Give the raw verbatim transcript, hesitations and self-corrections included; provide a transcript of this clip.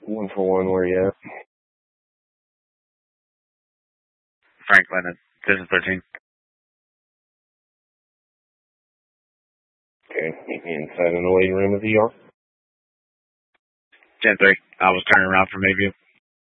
One for one, where you at? Franklin at Division thirteen. Okay, meet me inside in the waiting room of the E R. ten three. I was turning around from Mayview.